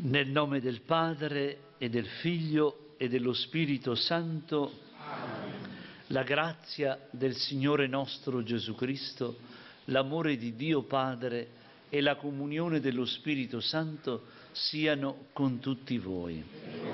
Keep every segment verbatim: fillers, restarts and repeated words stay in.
Nel nome del Padre e del Figlio e dello Spirito Santo, Amen. La grazia del Signore nostro Gesù Cristo, l'amore di Dio Padre e la comunione dello Spirito Santo siano con tutti voi.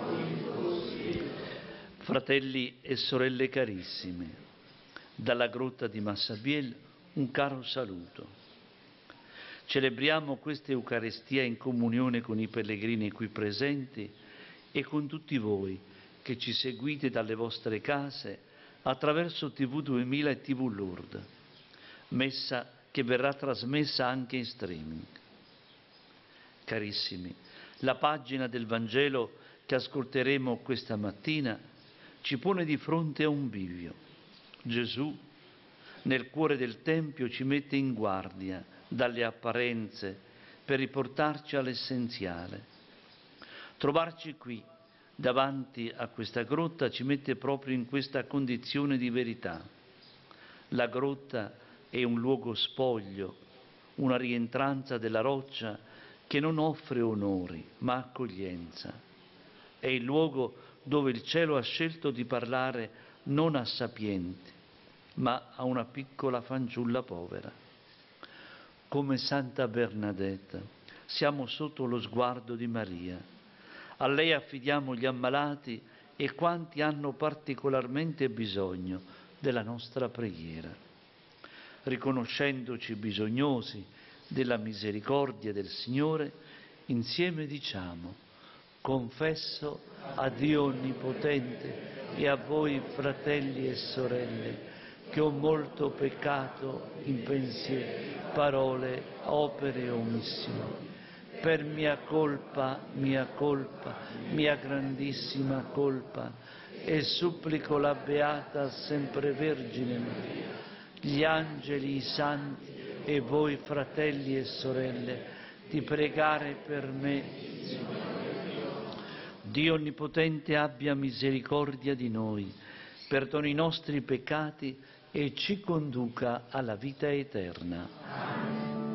Fratelli e sorelle carissime, dalla grotta di Massabielle un caro saluto. Celebriamo questa Eucaristia in comunione con i pellegrini qui presenti e con tutti voi che ci seguite dalle vostre case attraverso tivù duemila e tivù Lourdes, messa che verrà trasmessa anche in streaming. Carissimi, la pagina del Vangelo che ascolteremo questa mattina ci pone di fronte a un bivio. Gesù, nel cuore del Tempio, ci mette in guardia dalle apparenze per riportarci all'essenziale. Trovarci qui, davanti a questa grotta, ci mette proprio in questa condizione di verità. La grotta è un luogo spoglio, una rientranza della roccia che non offre onori, ma accoglienza. È il luogo dove il cielo ha scelto di parlare non a sapienti, ma a una piccola fanciulla povera. Come Santa Bernadetta, siamo sotto lo sguardo di Maria. A lei affidiamo gli ammalati e quanti hanno particolarmente bisogno della nostra preghiera. Riconoscendoci bisognosi della misericordia del Signore, insieme diciamo: confesso a Dio Onnipotente e a voi, fratelli e sorelle, che ho molto peccato in pensiero, parole, opere e omissioni. Per mia colpa, mia colpa, mia grandissima colpa, e supplico la Beata Sempre Vergine Maria, gli angeli, i santi e voi, fratelli e sorelle, di pregare per me. Dio Onnipotente abbia misericordia di noi, perdoni i nostri peccati e ci conduca alla vita eterna.